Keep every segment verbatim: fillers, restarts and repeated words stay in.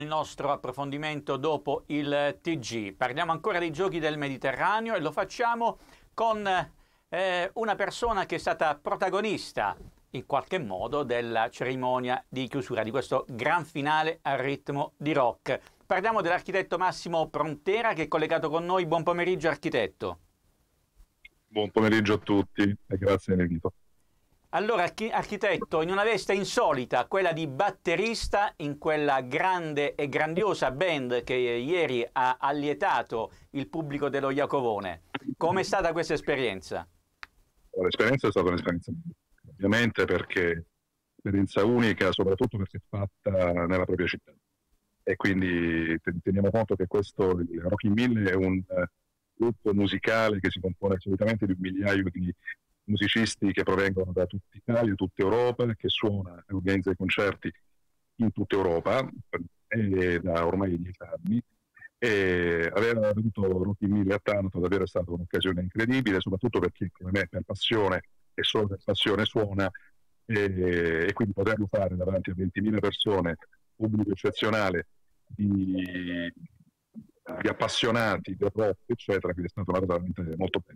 Il nostro approfondimento dopo il T G. Parliamo ancora dei Giochi del Mediterraneo e lo facciamo con eh, una persona che è stata protagonista in qualche modo della cerimonia di chiusura di questo gran finale a ritmo di rock. Parliamo dell'architetto Massimo Prontera che è collegato con noi. Buon pomeriggio architetto. Buon pomeriggio a tutti e grazie dell'invito. Allora, architetto, in una veste insolita, quella di batterista in quella grande e grandiosa band che ieri ha allietato il pubblico dello Iacovone, com'è stata questa esperienza? L'esperienza è stata un'esperienza, ovviamente, perché esperienza unica, soprattutto perché è fatta nella propria città. E quindi teniamo conto che questo, il Rock in Mille, è un uh, gruppo musicale che si compone solitamente di un migliaio di musicisti che provengono da tutta Italia, tutta Europa, che suona e organizza i concerti in tutta Europa e da ormai dieci anni. E aver avuto Rock in Mille a Taranto davvero è stata un'occasione incredibile, soprattutto perché come me per passione e solo per passione suona, e, e quindi poterlo fare davanti a ventimila persone, pubblico eccezionale, di, di appassionati del rock eccetera, quindi è stata una cosa veramente molto bella.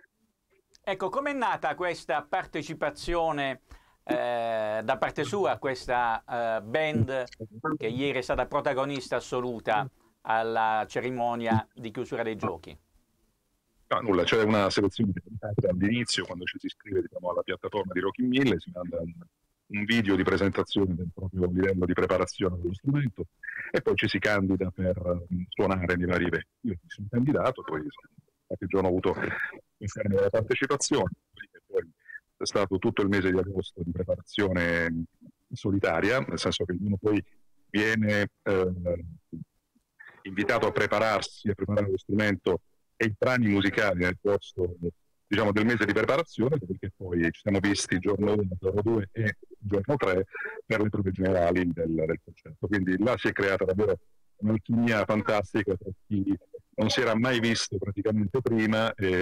Ecco, com'è nata questa partecipazione eh, da parte sua a questa eh, band che ieri è stata protagonista assoluta alla cerimonia di chiusura dei giochi? No, nulla, c'è una selezione all'inizio, quando ci si iscrive, diciamo, alla piattaforma di Rock in Mille, si manda un, un video di presentazione del proprio livello di preparazione dello strumento e poi ci si candida per um, suonare nei vari eventi. Io mi sono candidato, poi qualche giorno ho avuto insieme alla partecipazione, poi è stato tutto il mese di agosto di preparazione solitaria, nel senso che uno poi viene eh, invitato a prepararsi, a preparare lo strumento e i brani musicali nel corso, diciamo, del mese di preparazione, perché poi ci siamo visti il giorno uno, il giorno due e il giorno tre per le prove generali del, del concerto. Quindi là si è creata davvero un'alchimia fantastica tra chi non si era mai visto praticamente prima e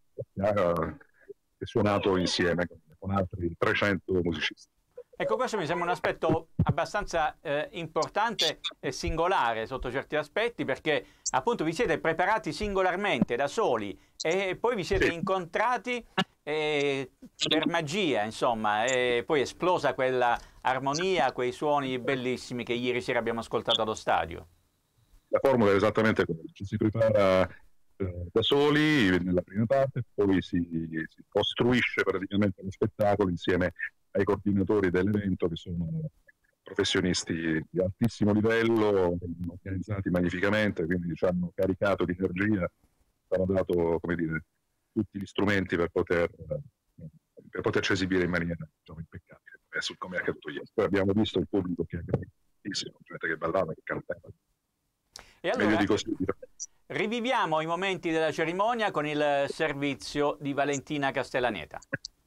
ha suonato insieme con altri trecento musicisti. Ecco, questo mi sembra un aspetto abbastanza eh, importante e singolare sotto certi aspetti, perché appunto vi siete preparati singolarmente, da soli, e poi vi siete sì. incontrati eh, per magia, insomma, e poi è esplosa quella armonia, quei suoni bellissimi che ieri sera abbiamo ascoltato allo stadio. La formula è esattamente quella, ci si prepara eh, da soli nella prima parte, poi si, si costruisce praticamente lo spettacolo insieme ai coordinatori dell'evento, che sono professionisti di altissimo livello, organizzati magnificamente, quindi ci hanno caricato di energia, ci hanno dato, come dire, tutti gli strumenti per poter per poterci esibire in maniera, diciamo, impeccabile, come è accaduto ieri. Poi abbiamo visto il pubblico che è grandissimo, gente che ballava, che cantava. E allora riviviamo i momenti della cerimonia con il servizio di Valentina Castellaneta.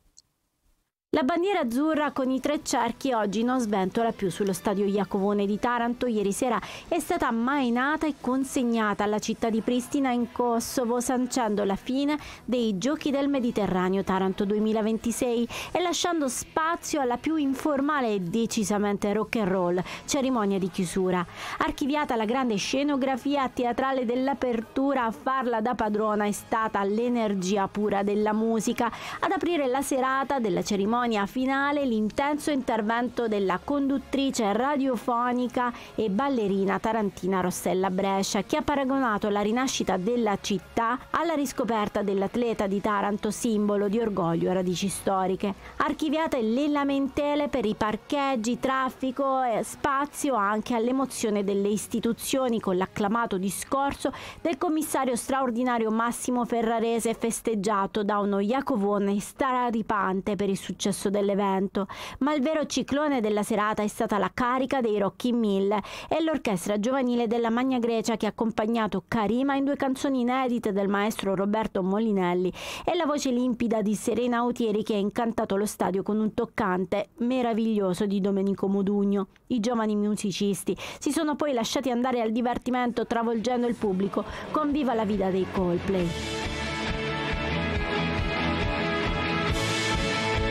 La bandiera azzurra con i tre cerchi oggi non sventola più sullo stadio Iacovone di Taranto. Ieri sera è stata ammainata e consegnata alla città di Pristina in Kosovo, sancendo la fine dei Giochi del Mediterraneo Taranto duemilaventisei e lasciando spazio alla più informale e decisamente rock and roll cerimonia di chiusura. Archiviata la grande scenografia teatrale dell'apertura, a farla da padrona è stata l'energia pura della musica. Ad aprire la serata della cerimonia finale l'intenso intervento della conduttrice radiofonica e ballerina tarantina Rossella Brescia, che ha paragonato la rinascita della città alla riscoperta dell'atleta di Taranto, simbolo di orgoglio e radici storiche. Archiviate le lamentele per i parcheggi, traffico e spazio anche all'emozione delle istituzioni, con l'acclamato discorso del commissario straordinario Massimo Ferrarese, festeggiato da uno Iacovone straripante per il successo dell'evento. Ma il vero ciclone della serata è stata la carica dei Rock in Mille e l'orchestra giovanile della Magna Grecia, che ha accompagnato Karima in due canzoni inedite del maestro Roberto Molinelli, e la voce limpida di Serena Autieri, che ha incantato lo stadio con un toccante meraviglioso di Domenico Modugno. I giovani musicisti si sono poi lasciati andare al divertimento, travolgendo il pubblico con Viva la Vida dei Coldplay.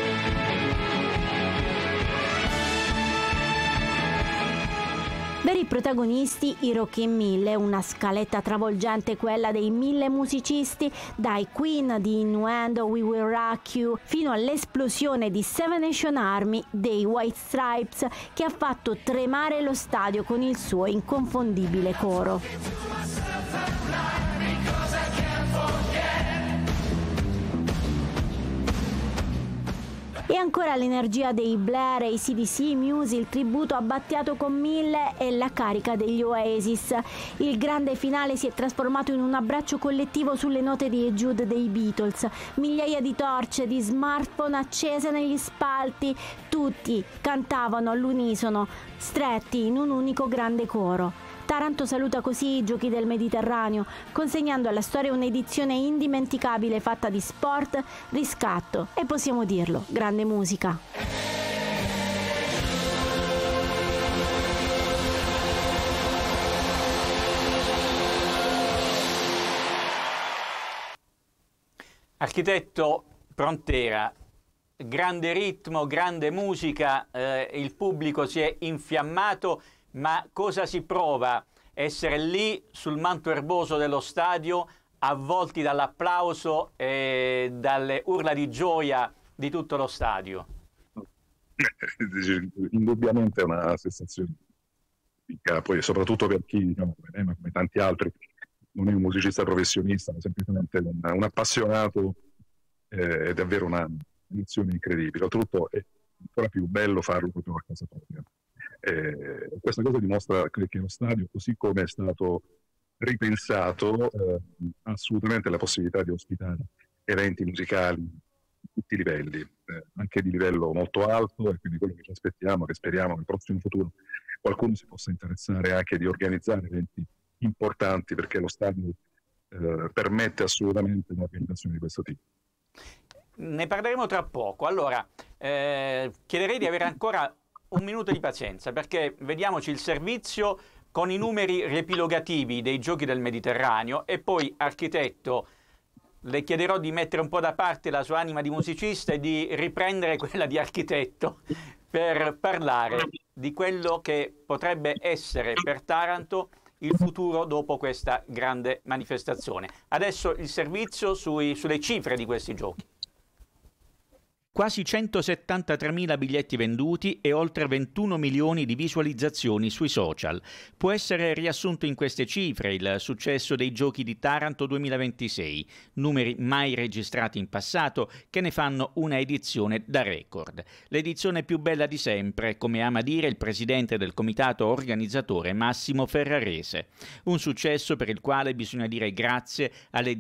Veri Protagonisti i Rocchi Mille, una scaletta travolgente quella dei mille musicisti, dai Queen di Innuendo, We Will Rock You, fino all'esplosione di Seven Nation Army dei White Stripes, che ha fatto tremare lo stadio con il suo inconfondibile coro. E ancora l'energia dei Blair, A C D C, Muse, il tributo a Battiato con Mille e la carica degli Oasis. Il grande finale si è trasformato in un abbraccio collettivo sulle note di Jude dei Beatles. Migliaia di torce, di smartphone accese negli spalti, tutti cantavano all'unisono, stretti in un unico grande coro. Taranto saluta così i Giochi del Mediterraneo, consegnando alla storia un'edizione indimenticabile fatta di sport, riscatto e, possiamo dirlo, grande musica. Architetto Prontera, grande ritmo, grande musica, eh, il pubblico si è infiammato. Ma cosa si prova essere lì sul manto erboso dello stadio, avvolti dall'applauso e dalle urla di gioia di tutto lo stadio? Indubbiamente è una sensazione, poi soprattutto per chi, diciamo, come me, ma come tanti altri, non è un musicista professionista, ma semplicemente un, un appassionato, eh, è davvero una emozione incredibile. Oltretutto è ancora più bello farlo proprio a casa propria. Eh, questa cosa dimostra che lo stadio, così come è stato ripensato, eh, ha assolutamente la possibilità di ospitare eventi musicali di tutti i livelli, eh, anche di livello molto alto, e quindi quello che ci aspettiamo, che speriamo nel prossimo futuro qualcuno si possa interessare anche di organizzare eventi importanti, perché lo stadio eh, permette assolutamente un'organizzazione di questo tipo. Ne parleremo tra poco. Allora, eh, chiederei di avere ancora un minuto di pazienza, perché vediamoci il servizio con i numeri riepilogativi dei Giochi del Mediterraneo e poi, architetto, le chiederò di mettere un po' da parte la sua anima di musicista e di riprendere quella di architetto per parlare di quello che potrebbe essere per Taranto il futuro dopo questa grande manifestazione. Adesso il servizio sui, sulle cifre di questi giochi. Quasi centosettantatremila biglietti venduti e oltre ventuno milioni di visualizzazioni sui social. Può essere riassunto in queste cifre il successo dei Giochi di Taranto duemilaventisei, numeri mai registrati in passato che ne fanno una edizione da record. L'edizione più bella di sempre, come ama dire il presidente del comitato organizzatore Massimo Ferrarese. Un successo per il quale bisogna dire grazie alle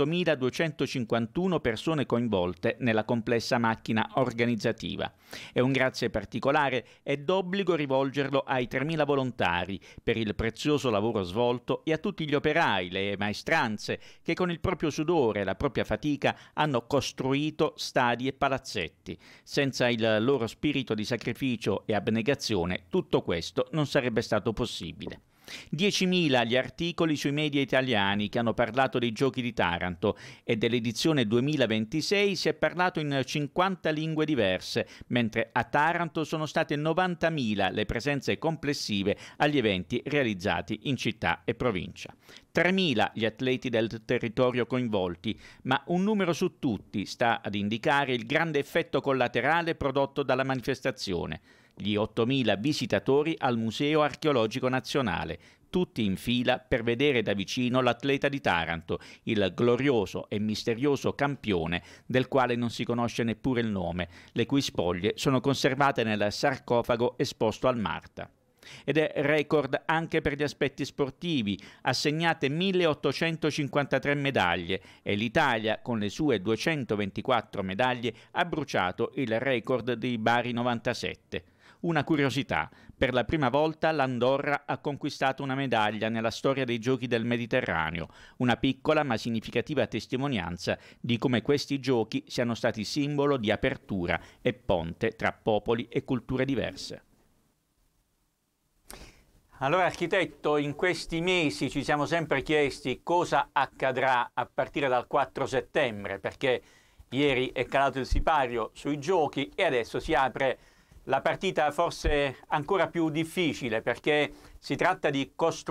diciottomiladuecentocinquantuno persone coinvolte nella complessa macchina organizzativa. E un grazie particolare è d'obbligo rivolgerlo ai tremila volontari per il prezioso lavoro svolto e a tutti gli operai, le maestranze che con il proprio sudore e la propria fatica hanno costruito stadi e palazzetti. Senza il loro spirito di sacrificio e abnegazione tutto questo non sarebbe stato possibile. diecimila gli articoli sui media italiani che hanno parlato dei Giochi di Taranto e dell'edizione duemilaventisei si è parlato in cinquanta lingue diverse, mentre a Taranto sono state novantamila le presenze complessive agli eventi realizzati in città e provincia. tremila gli atleti del territorio coinvolti, ma un numero su tutti sta ad indicare il grande effetto collaterale prodotto dalla manifestazione. Gli ottomila visitatori al Museo Archeologico Nazionale, tutti in fila per vedere da vicino l'atleta di Taranto, il glorioso e misterioso campione del quale non si conosce neppure il nome, le cui spoglie sono conservate nel sarcofago esposto al Marta. Ed è record anche per gli aspetti sportivi, assegnate milleottocentocinquantatré medaglie e l'Italia con le sue duecentoventiquattro medaglie ha bruciato il record di Bari novantasette. Una curiosità, per la prima volta l'Andorra ha conquistato una medaglia nella storia dei Giochi del Mediterraneo, una piccola ma significativa testimonianza di come questi giochi siano stati simbolo di apertura e ponte tra popoli e culture diverse. Allora, architetto, in questi mesi ci siamo sempre chiesti cosa accadrà a partire dal quattro settembre, perché ieri è calato il sipario sui giochi e adesso si apre la partita forse ancora più difficile, perché si tratta di costruire